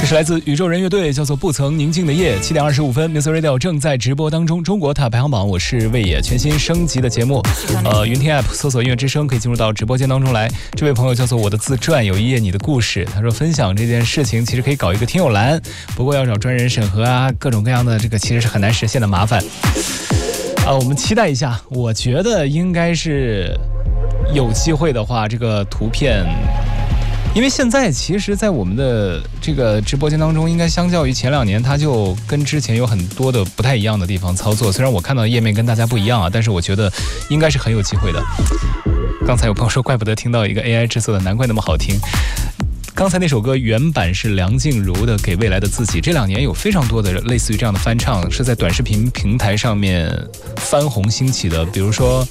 这是来自宇宙人乐队，叫做不曾宁静的夜。7点25分 Mr. Radio 正在直播当中，中国塔排行榜，我是魏野，全新升级的节目。云听 App 搜索音乐之声，可以进入到直播间当中来。这位朋友叫做我的自传，有一页你的故事。他说分享这件事情其实可以搞一个听友栏，不过要找专人审核啊，各种各样的这个其实是很难实现的麻烦。我们期待一下，我觉得应该是有机会的话，这个图片。因为现在其实在我们的这个直播间当中，应该相较于前2年，它就跟之前有很多的不太一样的地方操作。虽然我看到的页面跟大家不一样啊，但是我觉得应该是很有机会的。刚才有朋友说怪不得听到一个 AI 制作的，难怪那么好听。刚才那首歌原版是梁静茹的《给未来的自己》，这2年有非常多的类似于这样的翻唱，是在短视频平台上面翻红兴起的。比如说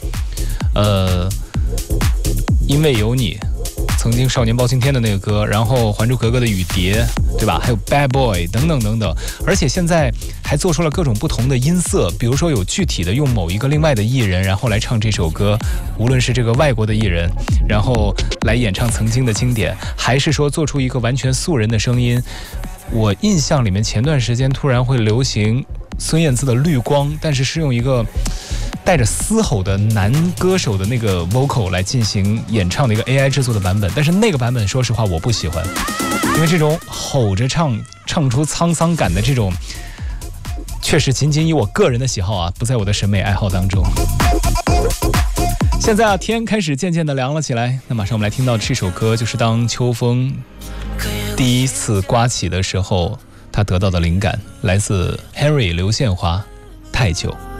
因为有你，曾经少年包青天的那个歌，然后还珠格格的雨蝶，对吧？还有 Bad Boy 等等等等，而且现在还做出了各种不同的音色，比如说有具体的用某一个另外的艺人，然后来唱这首歌，无论是这个外国的艺人，然后来演唱曾经的经典，还是说做出一个完全素人的声音。我印象里面前段时间突然会流行孙燕姿的《绿光》，但是是用一个带着嘶吼的男歌手的那个 vocal 来进行演唱的一个 AI 制作的版本，但是那个版本说实话我不喜欢，因为这种吼着唱出沧桑感的这种，确实仅仅以我个人的喜好啊，不在我的审美爱好当中。现在天开始渐渐的凉了起来，那马上我们来听到这首歌，就是当秋风第一次刮起的时候，他得到的灵感来自 Henry 刘宪华，太久。